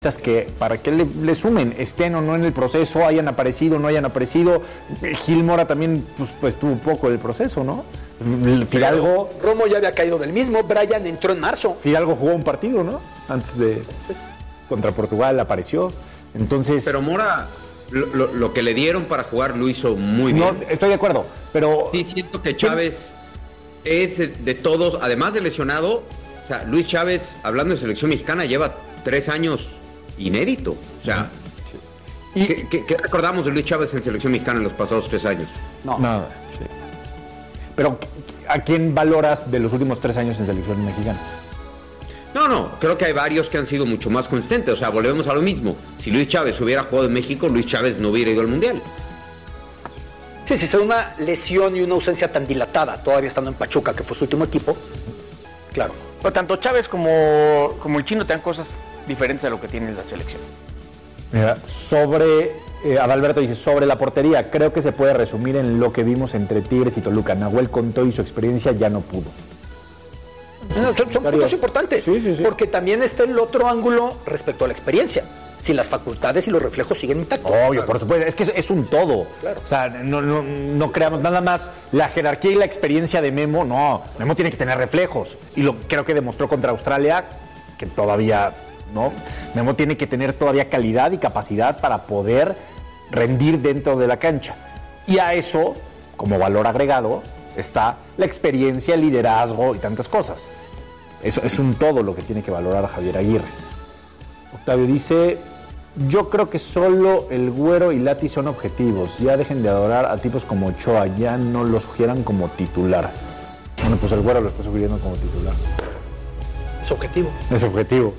que para que le sumen, estén o no en el proceso, hayan aparecido o no hayan aparecido. Gil Mora también pues tuvo poco el proceso, ¿no? Fidalgo... Pero Romo ya había caído del mismo, Brian entró en marzo. Fidalgo jugó un partido, ¿no? Antes de... contra Portugal apareció. Entonces... Pero Mora, lo que le dieron para jugar lo hizo muy bien. No, estoy de acuerdo, pero... Sí, siento que Chávez es de todos, además de lesionado, o sea, Luis Chávez, hablando de selección mexicana, lleva 3 años inédito. O sea, sí. ¿Qué recordamos de Luis Chávez en selección mexicana en los pasados 3 años? No. Nada, sí. Pero, ¿a quién valoras de los últimos 3 años en selección mexicana? No, creo que hay varios que han sido mucho más consistentes. O sea, volvemos a lo mismo. Si Luis Chávez hubiera jugado en México, Luis Chávez no hubiera ido al Mundial. Sí, si sea una lesión y una ausencia tan dilatada, todavía estando en Pachuca, que fue su último equipo, claro. Pero tanto Chávez como el Chino te dan cosas diferentes a lo que tiene la selección. Mira, Adalberto dice, sobre la portería, creo que se puede resumir en lo que vimos entre Tigres y Toluca. Nahuel contó y su experiencia ya no pudo. Son puntos importantes, sí. Porque también está el otro ángulo respecto a la experiencia. Si las facultades y los reflejos siguen intactos. Obvio, claro. Por supuesto, es que es un todo. Claro. O sea, no creamos nada más la jerarquía y la experiencia de Memo, no. Memo tiene que tener reflejos. Y creo que demostró contra Australia que todavía, ¿no? Memo tiene que tener todavía calidad y capacidad para poder rendir dentro de la cancha. Y a eso, como valor agregado, está la experiencia, el liderazgo y tantas cosas. Eso es un todo lo que tiene que valorar Javier Aguirre. Octavio dice, yo creo que solo el Güero y Lati son objetivos. Ya dejen de adorar a tipos como Ochoa, ya no lo sugieran como titular. Bueno, pues el Güero lo está sugiriendo como titular. Es objetivo. Es objetivo.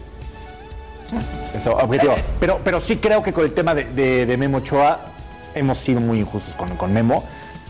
Pero sí creo que con el tema de Memo Ochoa hemos sido muy injustos con Memo.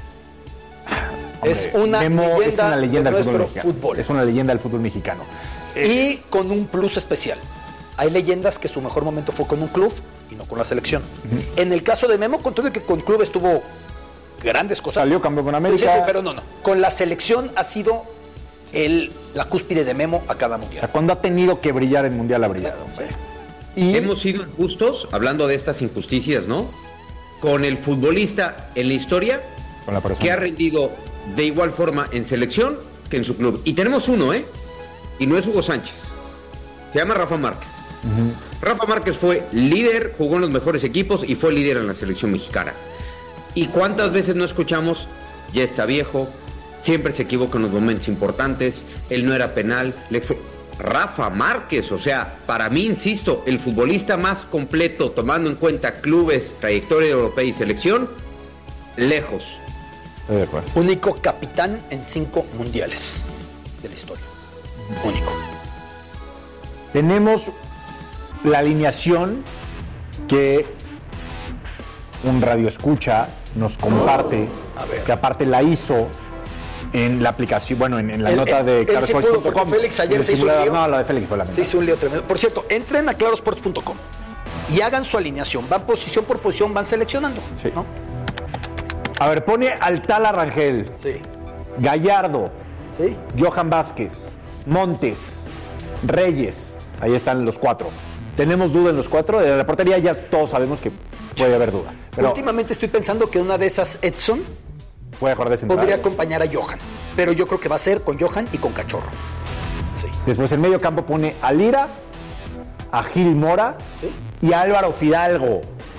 Es una leyenda de del nuestro fútbol. Es una leyenda del fútbol mexicano. Y con un plus especial. Hay leyendas que su mejor momento fue con un club y no con la selección. Uh-huh. En el caso de Memo, con todo y que con clubes tuvo grandes cosas. Salió campeón con América. Sí, pero no. Con la selección ha sido la cúspide de Memo a cada mundial. O sea, cuando ha tenido que brillar el mundial ha brillado. Sí. Y hemos sido injustos, hablando de estas injusticias, ¿no? Con el futbolista en la historia que ha rendido de igual forma en selección que en su club. Y tenemos uno, y no es Hugo Sánchez. Se llama Rafa Márquez. Uh-huh. Rafa Márquez fue líder, jugó en los mejores equipos y fue líder en la selección mexicana. ¿Y cuántas veces no escuchamos? Ya está viejo, siempre se equivoca en los momentos importantes, él no era penal. Rafa Márquez, o sea, para mí, insisto, el futbolista más completo, tomando en cuenta clubes, trayectoria europea y selección, lejos. Estoy de acuerdo. Único capitán en 5 mundiales de la historia. Único. Tenemos la alineación que un radioescucha nos comparte, que aparte la hizo en la aplicación, bueno, en la nota de clarosports.com. Félix ayer se hizo un lío. No, la de Félix fue la misma. Se hizo un lío tremendo. Por cierto, entren a clarosports.com y hagan su alineación. Van posición por posición, van seleccionando. Sí. ¿No? A ver, pone al Tala Rangel. Sí. Gallardo. Sí. Johan Vázquez. Montes. Reyes. Ahí están los 4. ¿Tenemos duda en los 4? De la portería ya todos sabemos que puede haber duda. Pero últimamente estoy pensando que una de esas, Edson, podría acompañar a Johan. Pero yo creo que va a ser con Johan y con Cachorro. Sí. Después en medio campo pone a Lira, a Gil Mora, ¿sí?, y a Álvaro Fidalgo.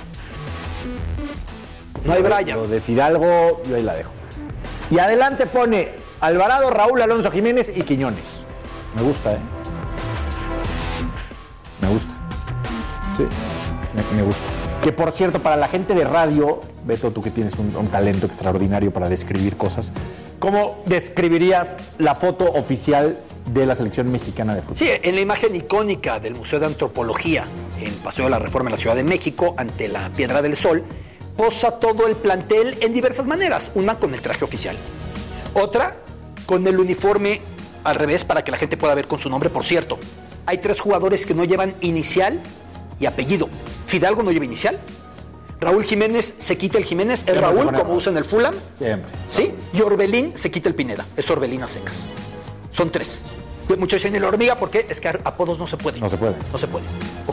No hay Brian. Lo de Fidalgo, yo ahí la dejo. Y adelante pone Alvarado, Raúl Alonso Jiménez y Quiñones. Me gusta, Me gusta. Sí, me gusta. Que por cierto, para la gente de radio, Beto, tú que tienes un talento extraordinario para describir cosas, ¿cómo describirías la foto oficial de la selección mexicana de fútbol? Sí, en la imagen icónica del Museo de Antropología, en Paseo de la Reforma en la Ciudad de México, ante la Piedra del Sol, posa todo el plantel en diversas maneras. Una con el traje oficial, otra con el uniforme al revés para que la gente pueda ver con su nombre. Por cierto, hay 3 jugadores que no llevan inicial y apellido. Fidalgo no lleva inicial. Raúl Jiménez se quita el Jiménez, es Siempre Raúl como usa en el Fulham. Siempre. ¿Sí? Y Orbelín se quita el Pineda, es Orbelín a secas. Son 3. Muchos dicen el hormiga porque es que apodos no se pueden. No se puede. No se puede.